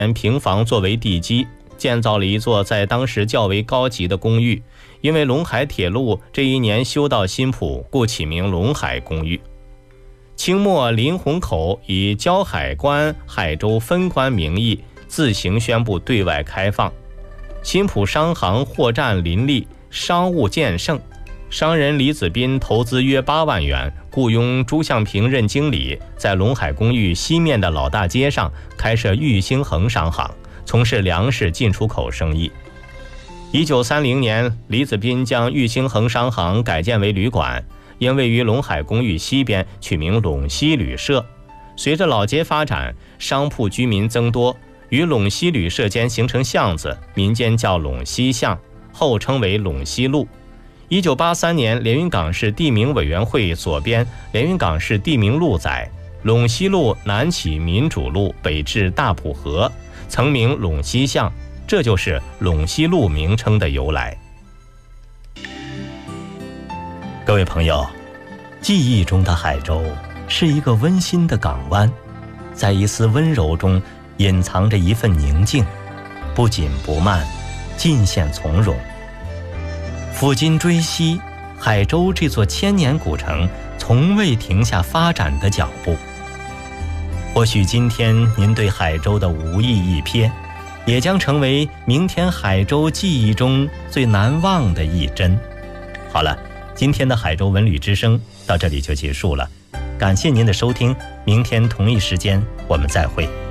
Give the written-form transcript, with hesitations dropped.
平房作为地基，建造了一座在当时较为高级的公寓。因为陇海铁路这一年修到新浦，故起名陇海公寓。清末林洪口以胶海关海州分关名义自行宣布对外开放，新浦商行货站林立，商务渐盛。商人李子斌投资约8万元，雇佣朱向平任经理，在陇海公寓西面的老大街上开设裕兴恒商行，从事粮食进出口生意。1930年，李子斌将裕兴恒商行改建为旅馆，因位于陇海公寓西边，取名陇西旅社。随着老街发展，商铺居民增多，与陇西旅社间形成巷子，民间叫陇西巷，后称为陇西路。1983年，连云港市地名委员会左编连云港市地名录载，陇西路南起民主路，北至大埔河，曾名陇西巷，这就是陇西路名称的由来。各位朋友，记忆中的海州是一个温馨的港湾，在一丝温柔中隐藏着一份宁静，不紧不慢，尽显从容。抚今追昔，海州这座千年古城从未停下发展的脚步。或许今天您对海州的无意一瞥，也将成为明天海州记忆中最难忘的一帧。好了，今天的海州文旅之声到这里就结束了，感谢您的收听，明天同一时间我们再会。